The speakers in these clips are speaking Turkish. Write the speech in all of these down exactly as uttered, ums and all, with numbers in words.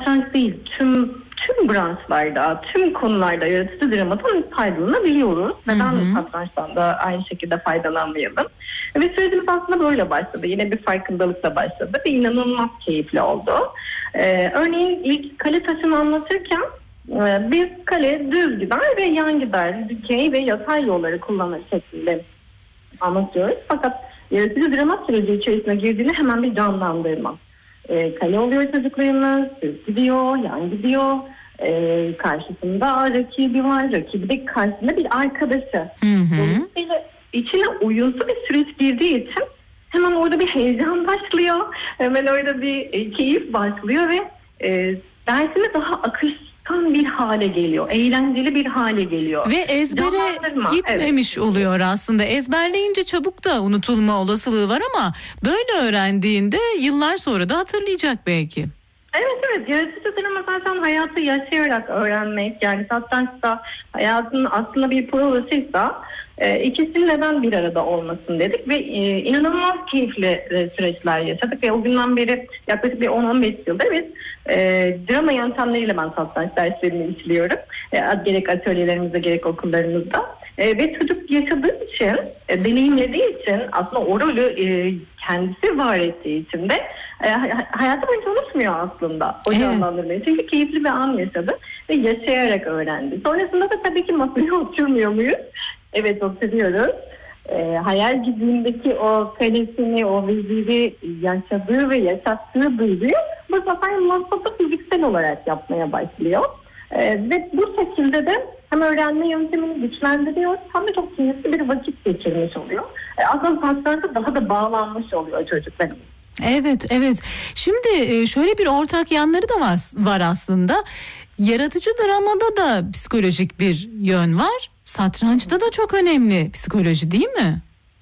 satranç değil, tüm tüm branşlarda, tüm konularda yaratıcı dramadan faydalanabiliyoruz. Neden satrançtan da aynı şekilde faydalanmayalım? Ve sürecimiz aslında böyle başladı. Yine bir farkındalıkla başladı ve inanılmaz keyifli oldu. Ee, örneğin ilk kale taşını anlatırken e, biz kale düz gider ve yan gider, dikey ve yatay yolları kullanır şeklinde anlatıyoruz. Fakat yaratıcı drama süreci içerisine girdiğinde hemen bir canlandırma. E, kale oluyor çocuklarımız, düz gidiyor, yan gidiyor. E, karşısında rakibi var, rakibi de karşısında bir arkadaşı. Hı hı. Dolayısıyla içine uyumlu bir süreç girdiği için hemen orada bir heyecan başlıyor. Hemen orada bir e, keyif başlıyor ve e, dersine daha akışkan bir hale geliyor. Eğlenceli bir hale geliyor. Ve ezbere gitmemiş evet. oluyor aslında. Ezberleyince çabuk da unutulma olasılığı var ama böyle öğrendiğinde yıllar sonra da hatırlayacak belki. Evet evet, yaratıcı drama zaten hayatı yaşayarak öğrenmek, yani satrançta hayatın aslında bir provasıysa e, ikisi neden bir arada olmasın dedik ve e, inanılmaz keyifli e, süreçler yaşadık ve o günden beri yaklaşık bir on on beş yıldır biz e, drama yöntemleriyle ben satranç derslerini işliyorum. E, gerek atölyelerimizde gerek okullarımızda. E, ve çocuk yaşadığı için, e, deneyimlediği için, aslında o rolü e, kendisi var ettiği için de e, hayatı boyunca unutmuyor aslında o canlandırmayı. Evet. Çünkü keyifli bir an yaşadı ve yaşayarak öğrendi. Sonrasında da tabii ki masaya oturmuyor muyuz? Evet, oturuyoruz. E, hayal gücündeki o kalesini, o veziri yaşadığı ve yaşattığı duyguyu bu sefer masada fiziksel olarak yapmaya başlıyor. E, ve bu şekilde de hem öğrenme yöntemini güçlendiriyor hem de çok keyifli bir vakit geçirmiş oluyor. E, aslında satrançta daha da bağlanmış oluyor çocuklarımız. Evet, evet. Şimdi şöyle bir ortak yanları da var, var aslında. Yaratıcı dramada da psikolojik bir yön var. Satrançta da çok önemli psikoloji, değil mi?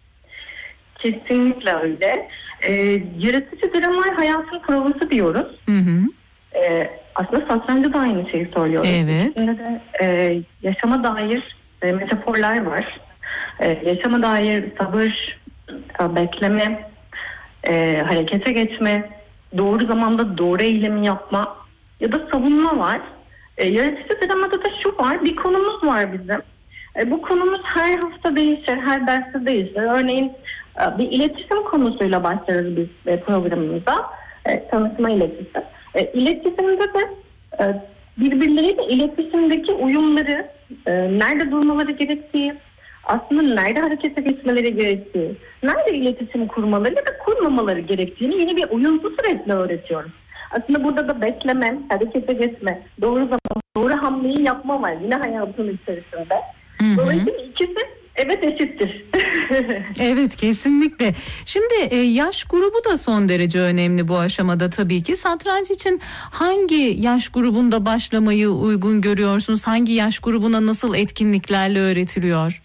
Kesinlikle öyle. Ee, yaratıcı drama hayatın provası diyoruz. Hı hı. Ee, aslında satrancı da aynı şeyi söylüyoruz. Evet. İçinde de e, yaşama dair e, metaforlar var. E, yaşama dair sabır, e, bekleme, e, harekete geçme, doğru zamanda doğru eylemi yapma ya da savunma var. E, yaratıcı dramada da şu var, bir konumuz var bizim. E, bu konumuz her hafta değişir, her derste değişir. Örneğin e, bir iletişim konusuyla başlarız biz e, programımıza. E, tanışma iletişim. E, iletişimde de e, birbirleriyle iletişimdeki uyumları, e, nerede durmaları gerektiği, aslında nerede harekete geçmeleri gerektiği, nerede iletişim kurmaları ya da kurmamaları gerektiğini yeni bir uyumlu süreçle öğretiyoruz. Aslında burada da bekleme, harekete geçme, doğru zaman, doğru hamleyi yapma var yine hayatın içerisinde. Hı hı. Dolayısıyla ikisi evet eşittir. Evet, kesinlikle. Şimdi e, yaş grubu da son derece önemli bu aşamada tabii ki. Satranç için hangi yaş grubunda başlamayı uygun görüyorsunuz? Hangi yaş grubuna nasıl etkinliklerle öğretiliyor?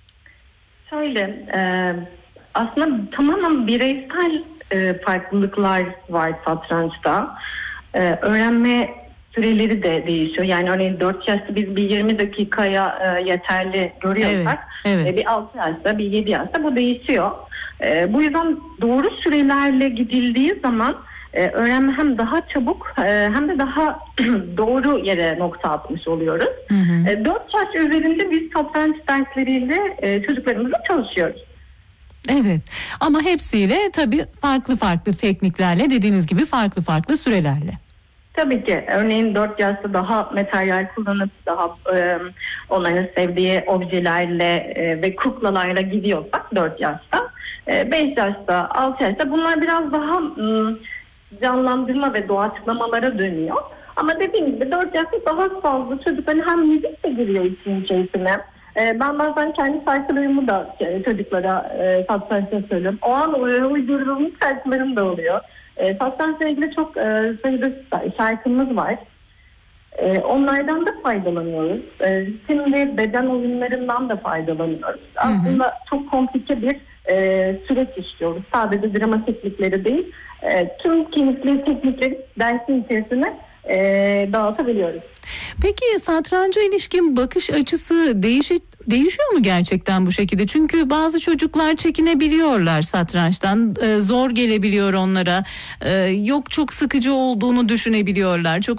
Şöyle, e, aslında tamamen bireysel e, farklılıklar var satrançta. E, öğrenme süreleri de değişiyor. Yani örneğin dört yaşta biz bir yirmi dakikaya e, yeterli görüyorsak evet, evet. E, bir altı yaşta, bir yedi yaşta bu değişiyor. E, bu yüzden doğru sürelerle gidildiği zaman e, öğrenme hem daha çabuk e, hem de daha doğru yere nokta atmış oluyoruz. Hı hı. E, dört yaş üzerinde biz satranç dersleriyle e, çocuklarımızla çalışıyoruz. Evet, ama hepsiyle tabii farklı farklı tekniklerle, dediğiniz gibi farklı farklı sürelerle. Tabii ki. Örneğin dört yaşta daha materyal kullanıp daha e, onların sevdiği objelerle e, ve kuklalarla gidiyorsak dört yaşta, e, beş yaşta, altı yaşta bunlar biraz daha m, canlandırma ve doğaçlamalara dönüyor. Ama dediğim gibi dört yaşta daha fazla çocukların hem müzik de giriyor için içerisine. E, ben bazen kendi şarkılarımı da çocuklara e, satrançta söylüyorum. O an uydurduğum şarkılarım da oluyor. E, satrançla ilgili çok e, sayıda şarkımız var. E, onlardan da faydalanıyoruz. E, şimdi beden oyunlarından da faydalanıyoruz. Hı hı. Aslında çok komplike bir e, süreç işliyoruz. Sadece drama teknikleri değil, e, tüm keyifli teknikleri dersin içerisine e, dağıtabiliyoruz. Peki satranca ilişkin bakış açısı değişik değişiyor mu gerçekten bu şekilde? Çünkü bazı çocuklar çekinebiliyorlar satrançtan, ee, zor gelebiliyor onlara. Ee, yok çok sıkıcı olduğunu düşünebiliyorlar, çok